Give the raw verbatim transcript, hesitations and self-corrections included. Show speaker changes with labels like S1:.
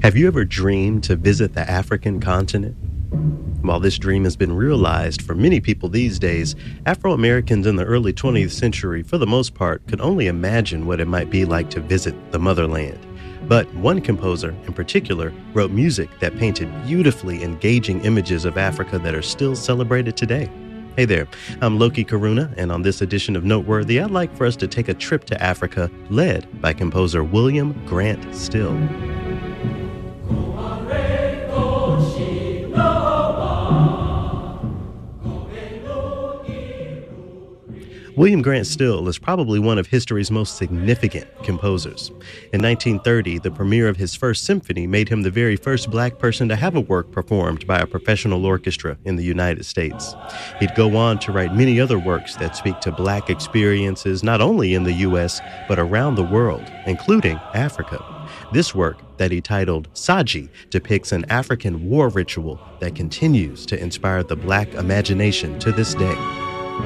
S1: Have you ever dreamed to visit the African continent? While this dream has been realized for many people these days, Afro Americans in the early twentieth century, for the most part, could only imagine what it might be like to visit the motherland. But one composer in particular wrote music that painted beautifully engaging images of Africa that are still celebrated today. Hey there, I'm Loki Karuna, and on this edition of Noteworthy, I'd like for us to take a trip to Africa led by composer William Grant Still. William Grant Still is probably one of history's most significant composers. In nineteen thirty, the premiere of his first symphony made him the very first black person to have a work performed by a professional orchestra in the United States. He'd go on to write many other works that speak to black experiences not only in the U S, but around the world, including Africa. This work, that he titled Saji, depicts an African war ritual that continues to inspire the black imagination to this day.